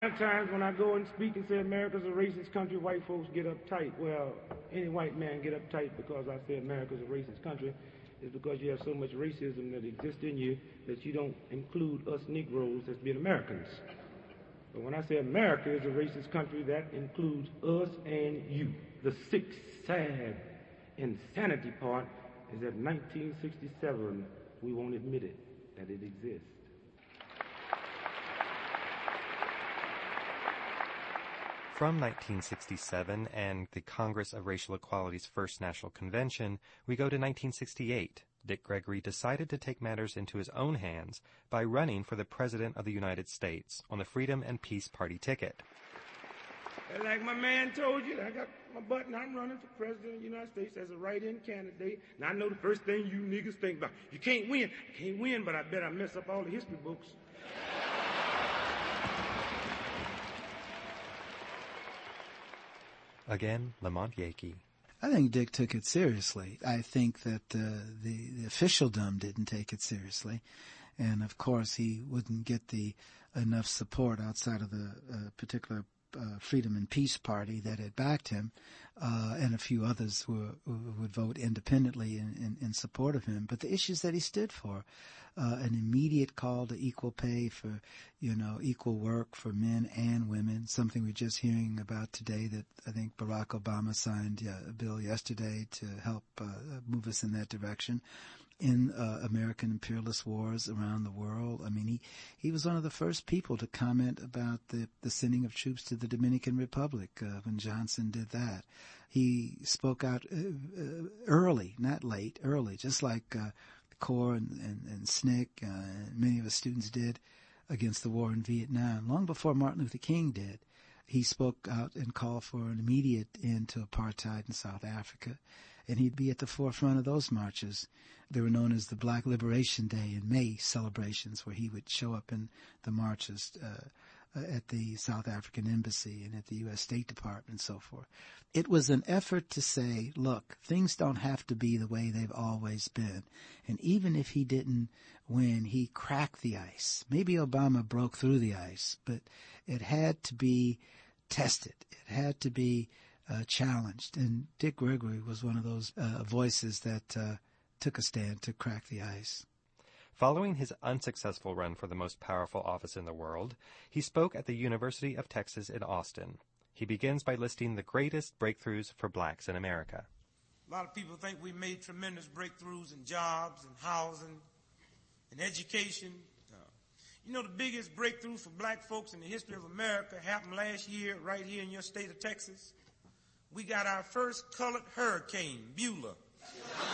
Sometimes when I go and speak and say America's a racist country, white folks get uptight. Well, any white man get uptight because I say America's a racist country is because you have so much racism that exists in you that you don't include us Negroes as being Americans. But when I say America is a racist country, that includes us and you. The sick, sad insanity part is that 1967, we won't admit it, that it exists. From 1967 and the Congress of Racial Equality's first National Convention, we go to 1968. Dick Gregory decided to take matters into his own hands by running for the President of the United States on the Freedom and Peace Party ticket. Like my man told you, I got my button. I'm running for President of the United States as a write-in candidate. Now, I know the first thing you niggas think about, you can't win. I can't win, but I bet I mess up all the history books. Again, Lamont Yakey. I think Dick took it seriously. I think that the officialdom didn't take it seriously. And, of course, he wouldn't get the enough support outside of the particular Freedom and Peace Party that had backed him, and a few others who would vote independently in support of him. But the issues that he stood for, an immediate call to equal pay for, equal work for men and women, something we're just hearing about today that I think Barack Obama signed a bill yesterday to help move us in that direction. In American imperialist wars around the world. I mean, he was one of the first people to comment about the sending of troops to the Dominican Republic when Johnson did that. He spoke out early, not late, early, just like CORE and SNCC and many of his students did against the war in Vietnam, long before Martin Luther King did. He spoke out and called for an immediate end to apartheid in South Africa, and he'd be at the forefront of those marches. They were known as the Black Liberation Day and May celebrations, where he would show up in the marches at the South African Embassy and at the U.S. State Department and so forth. It was an effort to say, look, things don't have to be the way they've always been. And even if he didn't win, he cracked the ice. Maybe Obama broke through the ice, but it had to be tested. It had to be challenged. And Dick Gregory was one of those voices that took a stand to crack the ice. Following his unsuccessful run for the most powerful office in the world, he spoke at the University of Texas in Austin. He begins by listing the greatest breakthroughs for blacks in America. A lot of people think we made tremendous breakthroughs in jobs and housing and education. The biggest breakthrough for black folks in the history of America happened last year right here in your state of Texas. We got our first colored hurricane, Beulah.